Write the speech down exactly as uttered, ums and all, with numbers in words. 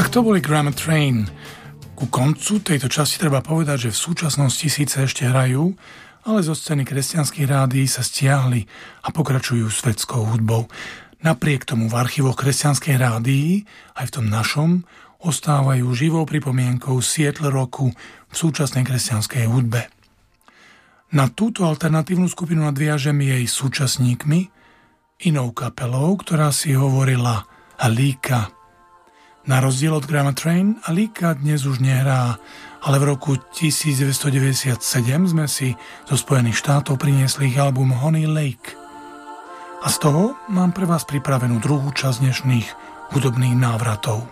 Tak to boli Grammar Train. Ku koncu tejto časti treba povedať, že v súčasnosti síce ešte hrajú, ale zo scény kresťanských rádií sa stiahli a pokračujú svetskou hudbou. Napriek tomu v archívoch kresťanskej rádií, aj v tom našom, ostávajú živou pripomienkou Seattle rocku v súčasnej kresťanskej hudbe. Na túto alternatívnu skupinu nadviažem jej súčasníkmi, inou kapelou, ktorá si hovorila Alika. Na rozdiel od Grammar Train, Alika dnes už nehrá, ale v roku devätnásťstodeväťdesiatsedem sme si zo Spojených štátov priniesli ich album Honey Lake. A z toho mám pre vás pripravenú druhú časť dnešných hudobných návratov.